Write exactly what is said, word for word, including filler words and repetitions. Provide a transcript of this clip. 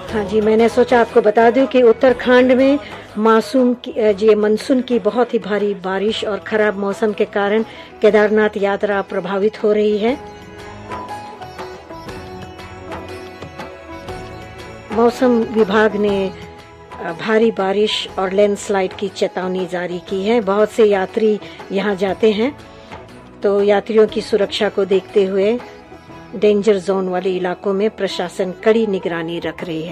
हाँ जी, मैंने सोचा आपको बता दूं कि उत्तराखंड में मासूम की ये मानसून की बहुत ही भारी बारिश और खराब मौसम के कारण केदारनाथ यात्रा प्रभावित हो रही है। मौसम विभाग ने भारी बारिश और लैंडस्लाइड की चेतावनी जारी की है। बहुत से यात्री यहां जाते हैं, तो यात्रियों की सुरक्षा को देखते हुए डेंजर जोन वाले इलाकों में प्रशासन कड़ी निगरानी रख रही है।